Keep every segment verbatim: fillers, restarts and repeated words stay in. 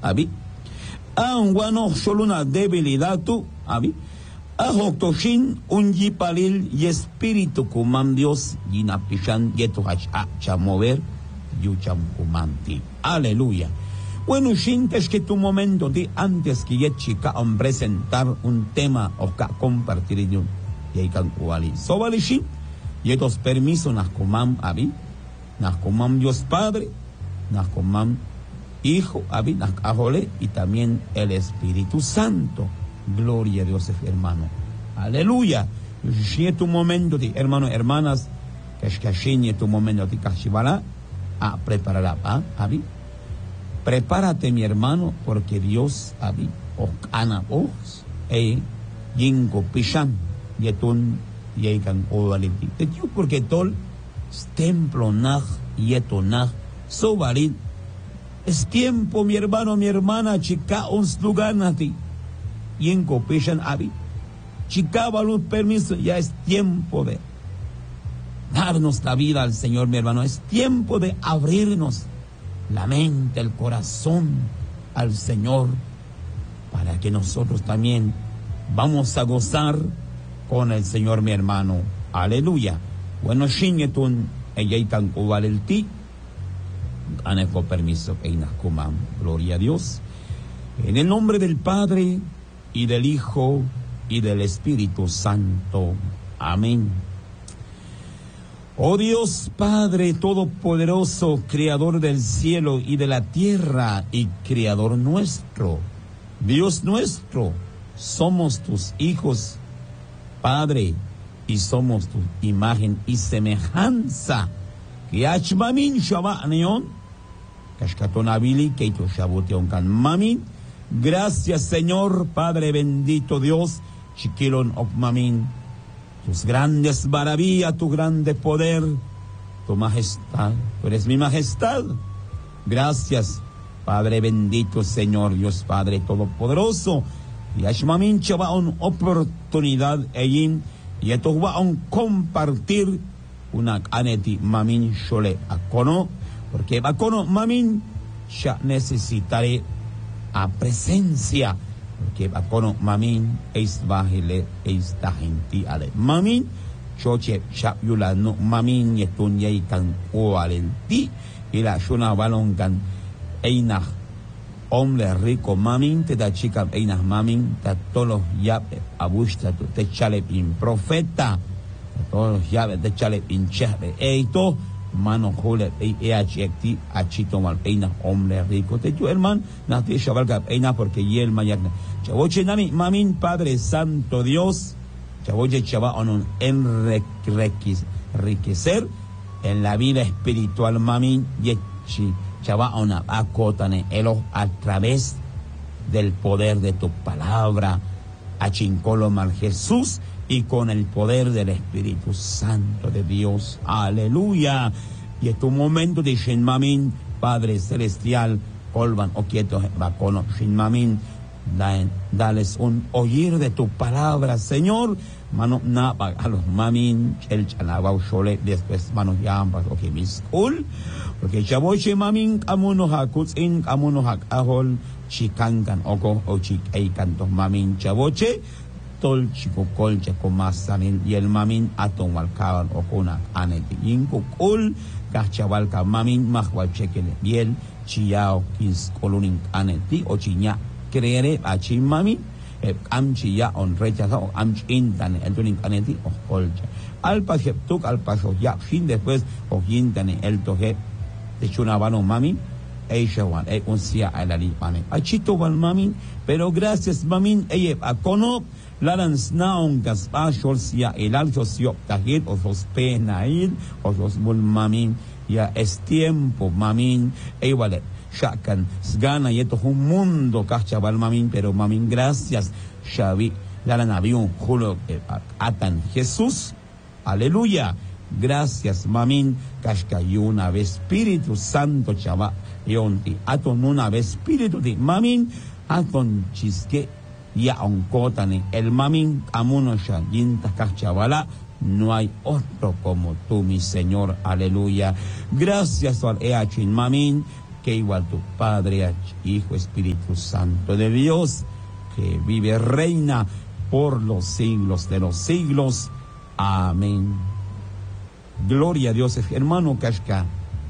abi. Ang wano solo una debilidad tu, abi. Ahoctoshin un yipalil y espíritu kumam Dios yinapishan yeto hacha mover yucham kumanti. Aleluya. Bueno, shintes que tu momento de antes que yechica on presentar un tema o ka compartir yun yekan kuali. Sobalishin yetos permiso nas kumam abi, nas kumam Dios Padre, nas kumam Hijo, abi, nas ajole y también el Espíritu Santo. Gloria a Dios, hermano. Aleluya. Si es tu momento, de, hermano, hermanas, que es que es tu momento de Kashivala, a preparar, ¿ah? Abi. Prepárate, mi hermano, porque Dios, abi, o ana vos, e yingo pishan, yetun, yekan o valenti. Te digo porque tol, templo nach, yetonach, so valid. Es tiempo, mi hermano, mi hermana, chica, uns lugar nati. Y en Copeshan Abi, chicaba luz permiso, ya es tiempo de darnos la vida al Señor, mi hermano, es tiempo de abrirnos la mente, el corazón al Señor, para que nosotros también vamos a gozar con el Señor, mi hermano. Aleluya. Bueno, Shingetun, ella y tan el ti, anejo permiso, Einaskumam, gloria a Dios. En el nombre del Padre, y del Hijo, y del Espíritu Santo. Amén. Oh Dios Padre Todopoderoso, Creador del cielo y de la tierra, y Creador nuestro, Dios nuestro, somos tus hijos, Padre, y somos tu imagen y semejanza. Que achmamin shaba'neon, kashkatonabili, keito shaboteon kan mamin. Gracias, Señor, Padre bendito Dios, Chiquilon Okmamin, tus grandes maravillas, tu grande poder, tu majestad, tú eres mi majestad. Gracias, Padre bendito, Señor, Dios Padre Todopoderoso. Y Ashmamin va una oportunidad allí, y esto va a compartir una aneti mamin shole akono, porque akono mamin ya necesitaré a presencia, porque bakono mamin es bajile es ta gente ale mamin choche chap yula no mamin yetun yai kan o alenti y la shuna balon kan eina hombre rico mamin te da chica eina mamin ta todos ya abusta te chale pin profeta todos ya te chale pin chale eito mano jole e achekti achito mal peina hombre rico te yo hermano nati shavalga peina porque yel mayagna chavoche nami mamin Padre Santo Dios chavoche chava on enriquecer en la vida espiritual mamin yechi chava ona acotane elo a través del poder de tu palabra achincolo mal Jesús y con el poder del Espíritu Santo de Dios. Aleluya. Y en tu momento de Shinmamin, Padre Celestial, Colvan o quieto, Bacono, Shinmamin, dales un oír de tu palabra, Señor. Mano, na, a los mamin, el chanabao shole, después manos yambas, ok, mis cool. Porque chaboche mamin, amuno hakuts in, amuno hak ahol, chikankan, oko, o chik, eikantos mamin, chaboche. Tol chico colcha con más y el mamin aton walcaban o con aneti inco col cachavalca mamin mahwal chequele biel chiao kis colunin aneti o chiña creere a chin mamin am chia on rechaza o am intan el tuning aneti o colcha al paso tuk al paso ya fin después o yintane el toje de chunabano mamin ella wan e uncia a la lipane a chito wan mamin pero gracias mamin eye a cono Larans naong gaspashol siya ilal sosyo tahit o sos penail o sos bulmamin ya es tiempo mamin e wale shakan sgana yeto un mundo kachabal mamin pero mamin gracias shabi laran avión julo atan Jesús aleluya gracias mamin kashkayuna ve Espíritu Santo chava yonti aton una ve Espíritu de mamin aton chisque ya oncotane el mamin amuno ya yinta cachavala no hay otro como tú mi Señor aleluya gracias al eachin mamin que igual tu Padre, Hijo, Espíritu Santo de Dios, que vive, reina por los siglos de los siglos. Amén. Gloria a Dios, hermano Kashka.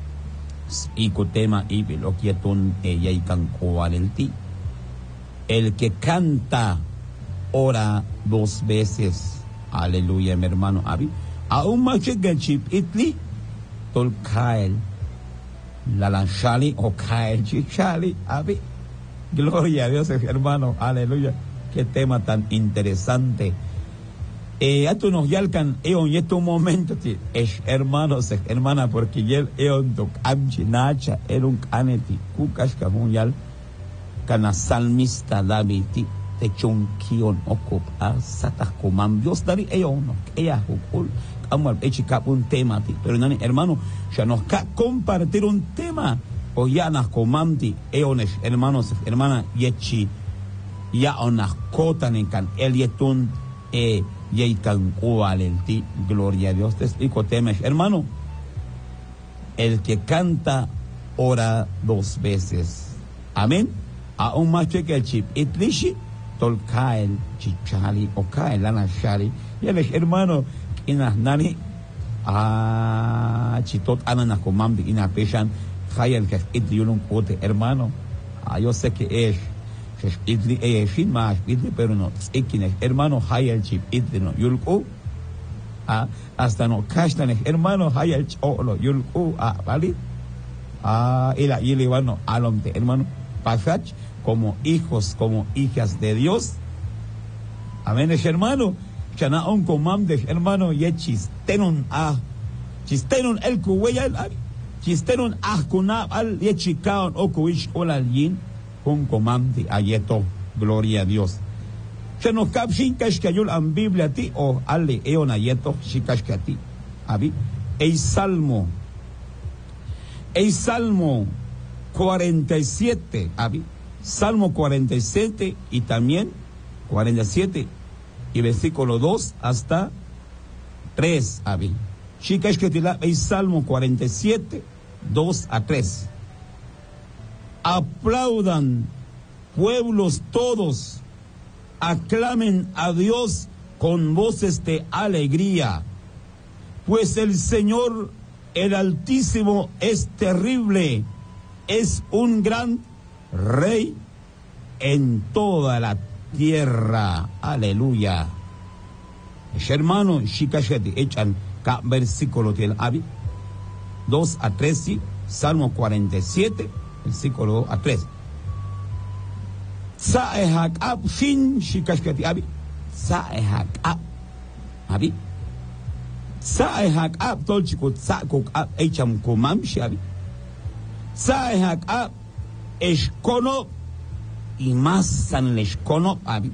Tema y veloquietun ella y cancoal el ti. El que canta ora dos veces. Aleluya, mi hermano. Abi. Aún más que el chip itli. Tol kael. La lanchali o kael chichali. Abi. Gloria a Dios, hermano. Aleluya. Qué tema tan interesante. Eh, a tu nos yalcan eon y este momento ti es hermanos hermana porque yel eon dok amchi nacha erun kaneti kukash kamun yal kana salmista David ti te chonkion okop a satas komam Dios dari eon no ella hukul amal echi kap un tema ti pero nani hermano ya nos ka compartir un tema o ya nas komam ti eones hermanos hermana yechi ya onas kotan en kan el yetun eh y ti, gloria a Dios. Te explico temes, hermano. El que canta ora dos veces. Amén. Aún más que el chip itlishi tolkael chichali o kael anashali. Y el hermano inas nani ah chitot ananas comam de ina peshan hayel que itliyulun pote hermano. Ah yo sé que es idli eh fin más idli pero no ikines hermano hayal chip idli no yulku ah hasta no kashtanes hermano hayal cholo yulku ah vale ah ila ile bueno alomte hermano pasach como hijos como hijas de Dios. Amén, hermano. Chana on comam de hermano yechis tenun ah chistenun el kuwayal al chistenun ah kunab al yechikaon o kuish olal yin con comande ayeto, gloria a Dios. Se nos capshin kashkayul an Biblia ti o ale eon ayeto shikashkati. Abi, el Salmo, el Salmo cuarenta y siete, abi, Salmo cuarenta y siete y también cuarenta y siete y versículo dos hasta tres, abi. Shikashkatila el Salmo cuarenta y siete, dos a tres. Aplaudan, pueblos todos, aclamen a Dios con voces de alegría, pues el Señor, el Altísimo, es terrible, es un gran Rey en toda la tierra. Aleluya. Hermano, shikashati echan ka versículo del Abi, dos a tres, Salmo cuarenta y siete, versículo dos a tres. Saehak ab shin shikashkati abi. Saehak ab. Abi. Saehak ab tolchikut sakuk ab echam kumam shabi. Saehak ab eshkono y más san leshkono abi.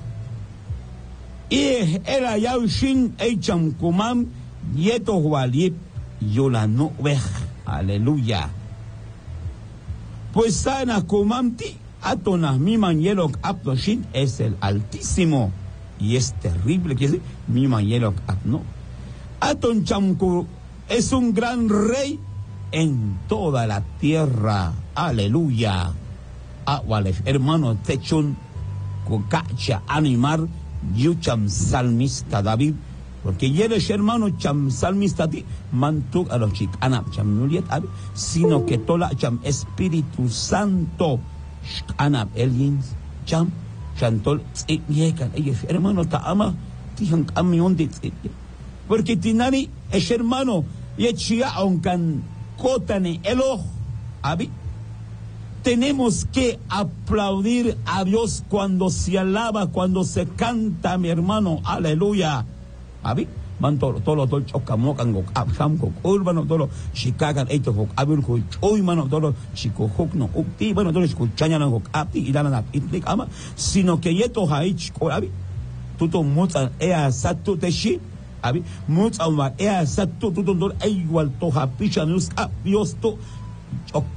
Y era yaushin echam kumam yeto hualip yolano vej. Aleluya. Pues sana comamti atonas mi manjelok apnoshin es el Altísimo y es terrible, que es mi manjelok apno. Aton chamku es un gran rey en toda la tierra. Aleluya. Awales, hermano, techun cocacha animar yucham salmista David. Porque eres hermano cham salmista ti mantuk a los chicanap cham nuliet abi, sino que tola cham Espíritu Santo anap elin cham chantol tzipiekan ellos hermano ta ama tihan camión de tzipie. Porque tinani es hermano yechia onkan kotane elo abi. Tenemos que aplaudir a Dios cuando se alaba, cuando se canta, mi hermano, aleluya. Abi, man tolo tolo tolo chocamocan go absham go urbano tolo shikagan eito go abul go choy mano tolo chico hok no upti bueno tolo escuchaña no go apti y dana itlik ama sino que yeto haich ko abi tuto mutan ea satu teshi abi mutan wa ea satu tuto tolo igual to hapisha nus abios to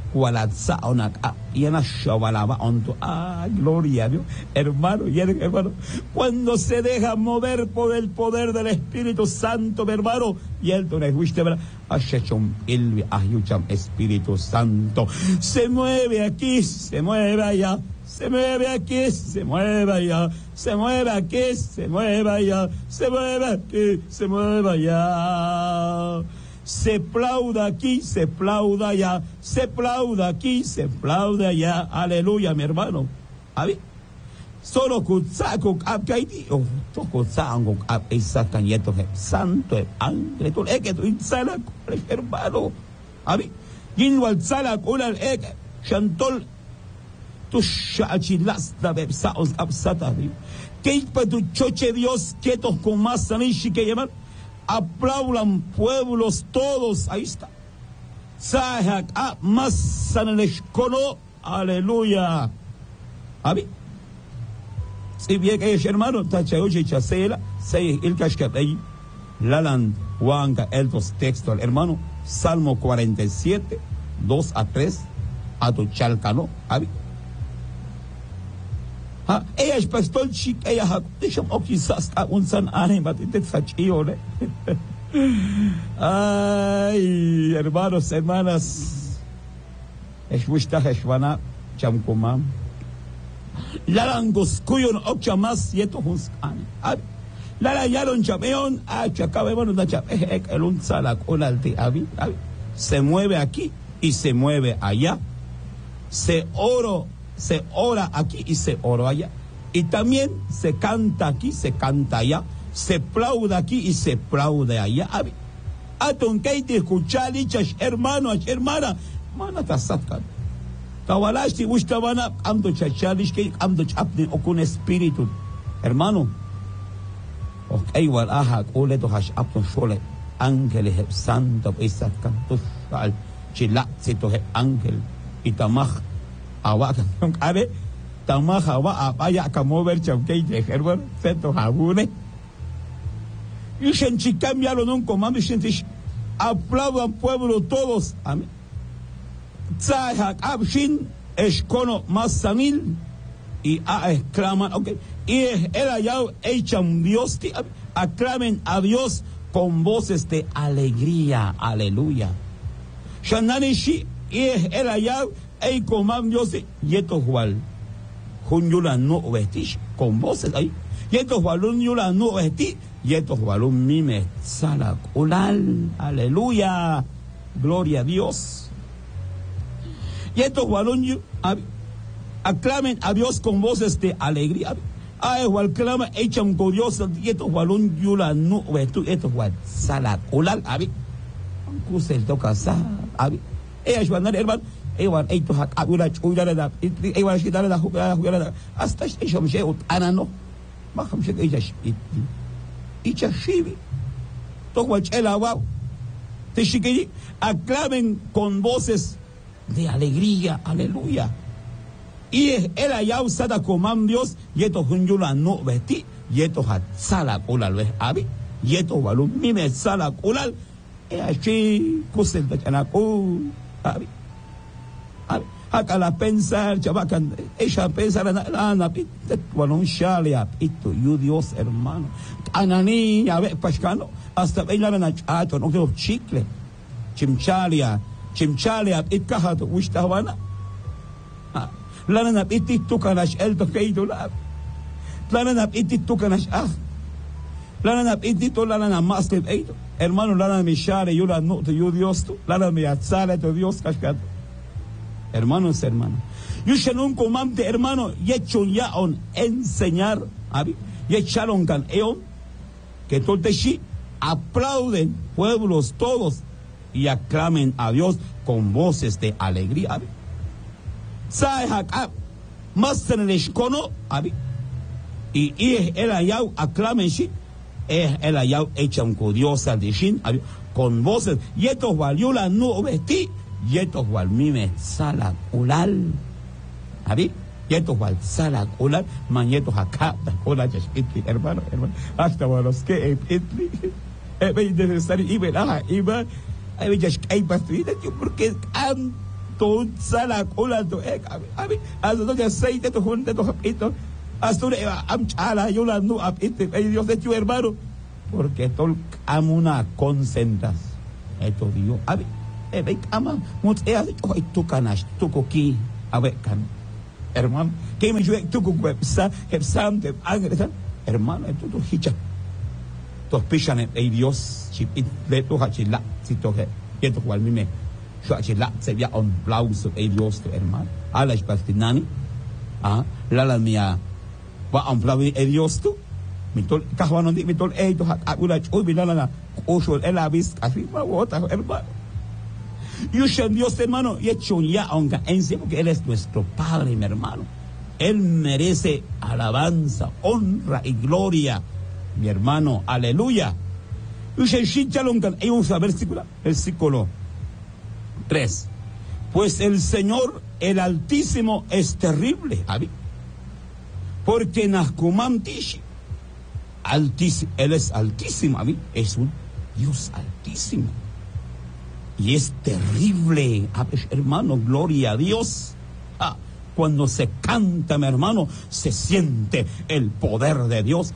cualatza una y en la shabalaba onto. Ah, gloria a Dios, hermano y hermano. Cuando se deja mover por el poder del Espíritu Santo, mi hermano, y él te guste, ¿verdad? Ashechom ilvi ayucham Espíritu Santo. Se mueve aquí, se mueve allá. Se mueve aquí, se mueve allá, se mueve aquí, se mueve allá, se mueve aquí, se mueve allá. Se aplauda aquí, se aplauda allá, se aplauda aquí, se aplauda allá. Aleluya, mi hermano. ¿Abi? Solo kutsaco abkaiti o toko sango ab isakan yeto santo ángel tu eke tu insala hermano. ¿Abi? Ginwal sala kulal eke shantol tu shachilas da bebsaos absatari. Que para tu choche Dios quietos con más sanishi que llamar. Aplaudan pueblos todos, ahí está. Sahak a más saneleshkono, aleluya. Abi. Si bien que es hermano, tachaoche chasela, sei el kashkatay, lalan, wanga, eltos textos, hermano, Salmo cuarenta y siete, dos a tres, a tu chalcano, abi. Ha, ella es pastor chic, ella ha, deixa o quizás a un san ánima, te sachio, ¿eh? Ay, hermanos, hermanas, es gusta, es vana, chamkumam. Larangos kuyon okchamas yeto hunskan. Lara yaron chameon, ah, chacabe, bueno, da chap, eh, el un salak, un alti, abi, abi. Se mueve aquí y se mueve allá. Se oro. Se ora aquí y se ora allá. Y también se canta aquí, se canta allá. Se aplaude aquí y se aplaude allá. Aton que te escuchar, dichas hermanos, hermana, mana tasatkan. Tawalash ti gustabana, amdo chachalish que amdo chapne o con espíritu. Hermano, ok, igual aha, ole to hash apton shole, ángeles santo, isatkan, tushal, chilatzito, ángel, y tamaj. Awak kan abe tamah hawa apa ya kamu bercakap je herman seto habune yusen chikam ya lo non comando sentish aplaudan pueblo todos amén tzahak abshin escono masanil y a exclaman okay y era ya echan Dios aclamen a Dios con voces de alegría, aleluya. Shananishi y era ya Ey, comam Dios, yeto jual, junyula no vestish, con voces ahí, yeto jualun yula no vesti, yeto jualun mime salak ulal, aleluya, gloria a Dios. Yeto jualun yu, aclamen a Dios con voces de alegría. Ay, jual clama, echan con Dios, yeto jualun yula no vestu, yeto jual salak ulal, abi, kusel toca sa, abi, ella juanar hermano. Ewan eito hak agura chuyara da ewan shidara da hukara hukara da hasta shom sheut anano ma kham shek eja shit icha shibi to wachela wa te shikiri aclamen con voces de alegría, aleluya. Y es el allá usada como Dios y esto junjula no vesti y esto hat sala kulal ve abi y esto valum mime sala kulal e así kusel da chanaku abi Hakala pensar, chabacan, ella pensar, ana, bueno, un shalia, pito, you Dios hermano. Anani, a ver, pascano, hasta bailar en achato, no quiero chicle. Chimchalia, chimchalia, it kahato, wishtawana. Lana pitit tukanash el tokeito lab. Lana pitit tukanash ah. Lana pitito, lana master eito. Hermano, lana mi shale, yo la no, you Dios, lana mi atzala, tu Dios, cascato. Hermanos, hermanos, yo un comante, hermano, y hecho ya on enseñar, y echaron can eon, que tolteshi aplauden pueblos todos y aclamen a Dios con voces de alegría. Sahak más en el escono, y es el ayau aclamen shi, es el ayau echan con Dios al dishin, con voces, y estos valió la no vestí. Yetos wal mime salak ulal, ¿abi? Yetos wal salak ulal, man yetos acá, hola chashitli, hermano, hermano, hasta los que etli, es necesario, y ver, ah, y ver, hay veces que hay pastuitas, porque han todo sala cola to eh abi hasta ya aceite to junte to apito hasta am chala yo la no apite ay Dios de tu hermano porque todo am una concentras esto Dios abi eh ve ama mut eh to itu kanash to koki abe kan hermano que me yo to ko websa hebsam de agresa hermano esto to hicha to pishan eh Dios chip de to hachila si to que esto cual mime yo hachila se via un aplauso eh Dios to hermano ala pastinani ah la la mia wa aplaudir eh Dios to mitol kahwanon di mitol eh to hak ula uy bilala oshol el abis así va otra hermano y usted Dios hermano y hecho ya aunque en sí porque él es nuestro padre mi hermano él merece alabanza honra y gloria mi hermano aleluya y usted shichalongan hay un versículo versículo tres pues el Señor el Altísimo es terrible abi porque Nascumam Tishi altísimo, él es altísimo, a mí es un Dios altísimo y es terrible, hermano, gloria a Dios. Ah, cuando se canta, mi hermano, se siente el poder de Dios.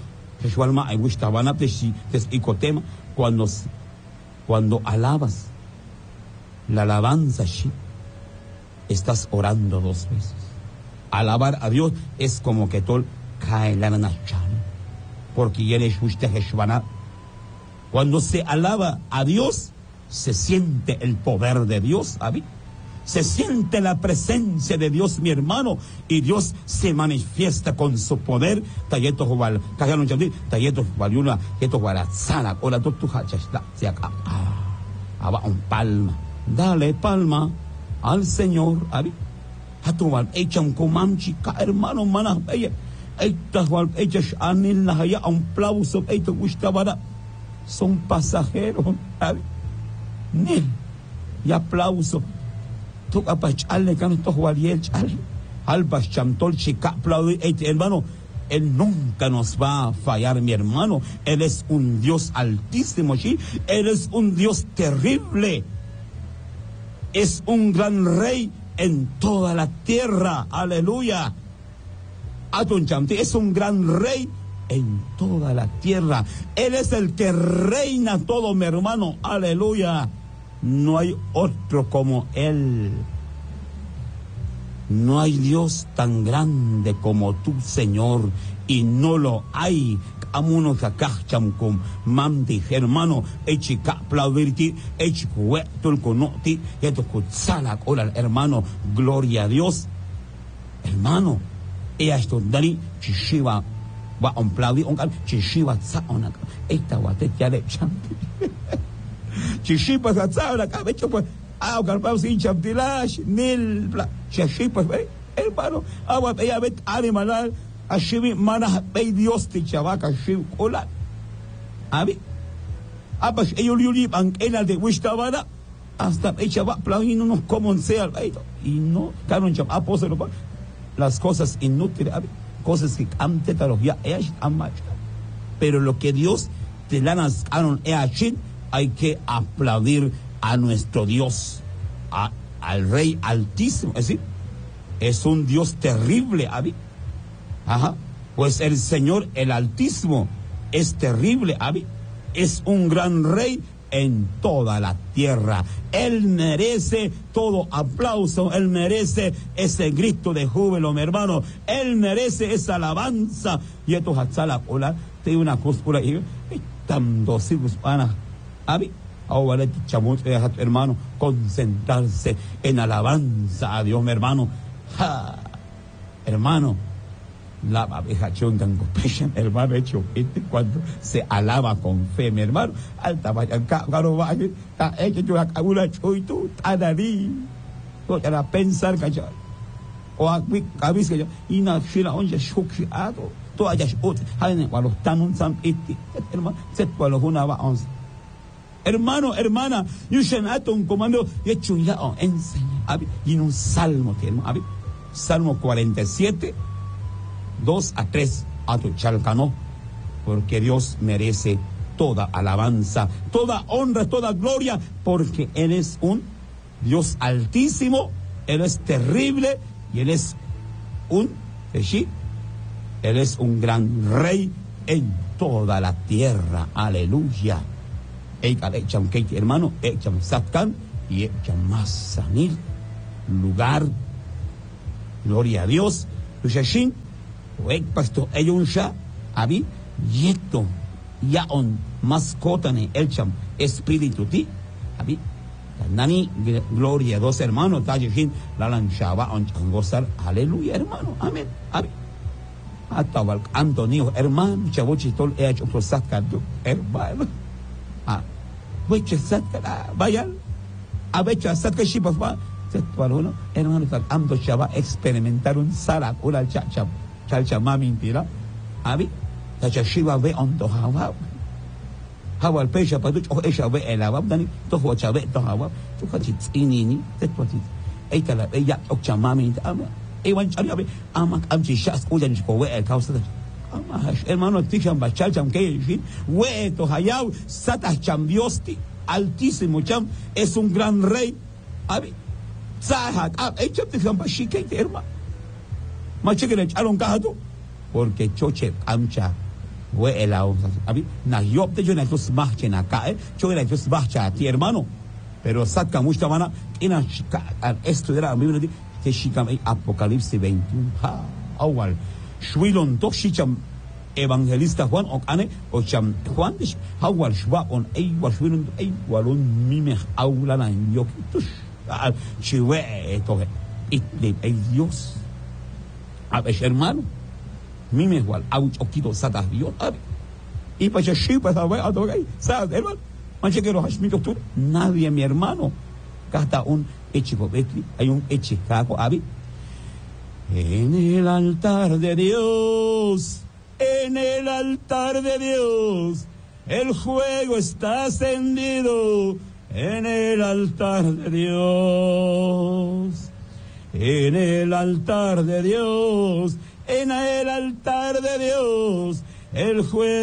Cuando, cuando alabas, la alabanza, estás orando dos veces. Alabar a Dios es como que todo cae la nanachana. Porque él es usted Jeshvaná. Cuando se alaba a Dios, se siente el poder de Dios, ¿sabí? Se siente la presencia de Dios, mi hermano, y Dios se manifiesta con su poder. Tayeto Jobal, Cajano Chabdi, Tayeto Valiuna, Yeto Guaratzana, Ola Doctu Hachashla, se acá. Ah, va un palma. Dale palma al Señor, ¿sabí? Hatuval, echan comamchi, hermano, manas, ella. Ellas anil na haya un aplauso esto gustabara son pasajeros nil y aplauso tu apachale can to waliel chal albas chamtol chica aplaudir este hermano él nunca nos va a fallar mi hermano él es un Dios altísimo sí él es un Dios terrible es un gran rey en toda la tierra aleluya. Atun Chamti es un gran rey en toda la tierra. Él es el que reina todo, mi hermano. Aleluya. No hay otro como Él. No hay Dios tan grande como tú, Señor. Y no lo hay. Amuno kakacham kum mamdi hermano echi kaplaudirti echi kuetul konoti eto kutsala ola hermano gloria a Dios hermano. Ella esto dari chishiva va un plaudi un cal chishiva saona esta guate ya de champi chishiva saona cabecho pues ah carpao sin champilash nil bla chishiva hermano agua ella vet animal ashibi mana pei Dios ti chavaca shiv cola abi abas ellos yuli ban ena de wistabara hasta ella va plaudi no nos como sea y no caron cham apóstolo las cosas inútiles, cosas que antes te lo ya pero lo que Dios te la nazaron hay que aplaudir a nuestro Dios, a, al Rey Altísimo, es decir, es un Dios terrible, ¿abi? Ajá, pues el Señor, el Altísimo, es terrible, ¿abi? Es un gran Rey en toda la tierra. Él merece todo aplauso, Él merece ese grito de júbilo, mi hermano. Él merece esa alabanza. Y esto es la te una costura y tan dosivos pana. Abi, ahora chamut hermano, concentrarse en alabanza a Dios, mi hermano. Ja, hermano. La abeja chongan compassion, hermano hecho cuando se alaba con fe, mi hermano. Alta vaya, caro vaya, ta hecho yo a una choito, tanari. Todo era pensar que yo, o a mi cabeza yo, y na fila onja shokshi ado, todo allá shot, hane, cuando están un sam iti, hermano, set cuando una va once. Hermano, hermana, yo shenato un comando, y hecho ya enseña, y en un salmo, hermano, Salmo cuarenta y siete. dos a tres a tu chalcano, porque Dios merece toda alabanza, toda honra, toda gloria, porque Él es un Dios altísimo Él es terrible y Él es un, ¿sí? Él es un gran rey en toda la tierra. Aleluya. Echam Kate, hermano, echam Satkan y echam Masanil. Lugar, gloria a Dios. Lushashin, oek pasto eyunsha, abi, yeto, yaon, mascotane, echam, espíritu ti, abi. Nani, gloria a Dios, hermano, Tajin, la lanchaba, on gozar, aleluya, hermano, amén, abi. Atawal Antonio, hermano, chavochitol, he hecho prosatkan, hermano. Ah, weche satka, vayan, a vecha satka shipafa, setwaluno, hermano, amdo chava, experimentaron sarak, ula chacha, chacha mamintira, abi, tachashiva ve on to hawa. Hawal pesha paduch, o esha ve elawab, dani, to hocha ve to hawa, to hachits inini, setwatit, eitala, eya, okcha mamint, ama. Ewan chariabe amak amchi shas ujan ko we el kausa ama hermano ticham bachal cham que we to hayau sata cham diosti altísimo cham es un gran rey abi sahat ab echam ticham bashike hermano machekele chalon kahado porque choche amcha we el abi na yob de jona tos mahche na kae choela tos bahcha ti hermano pero satka mushta mana ina esto era mi di Teshikam Apocalipsis veintiuno. Ha, awal. Shwilon to shicham evangelista Juan o ane o cham Juan dish awal shwa on ay wa shwilon ay walon mime awla na yokitus. Al chiwe to it de ay Dios. Abesh hermano. Mime wal au okito sata Dios. Y pa shipa sa wa adogay. Sa hermano. Manche que los hashmito tú nadie mi hermano. Hasta un echico betli, hay un echicaco abi. En el altar de Dios, en el altar de Dios, el fuego está encendido. En el altar de Dios, en el altar de Dios, en el altar de Dios, el fuego.